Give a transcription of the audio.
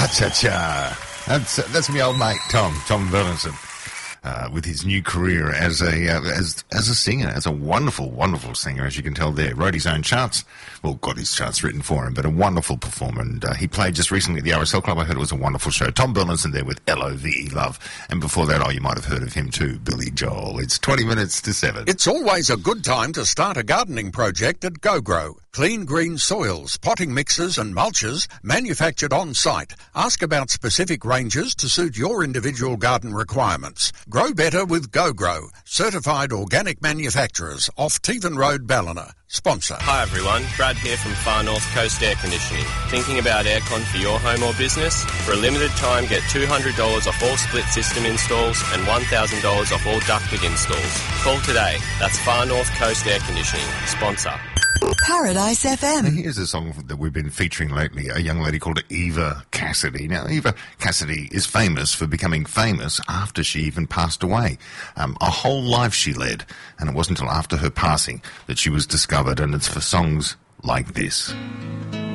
Cha-cha-cha. That's my old mate, Tom Burlinson, with his new career as a singer, as a wonderful, wonderful singer, as you can tell there. Wrote his own charts. Well, got his charts written for him, but a wonderful performer. And he played just recently at the RSL Club. I heard it was a wonderful show. Tom Burlinson there with L-O-V-E, Love. And before that, you might have heard of him too, Billy Joel. It's 20 minutes to 7. It's always a good time to start a gardening project at GoGrow. Clean green soils, potting mixes and mulches manufactured on site. Ask about specific ranges to suit your individual garden requirements. Grow better with GoGrow. Certified organic manufacturers off Tevan Road, Ballina. Sponsor. Hi everyone, Brad here from Far North Coast Air Conditioning. Thinking about aircon for your home or business? For a limited time, get $200 off all split system installs and $1,000 off all ducted installs. Call today. That's Far North Coast Air Conditioning. Sponsor. Paradise FM. Now, here's a song that we've been featuring lately, a young lady called Eva Cassidy. Now, Eva Cassidy is famous for becoming famous after she even passed away. A whole life she led, and it wasn't until after her passing that she was discovered, and it's for songs like this.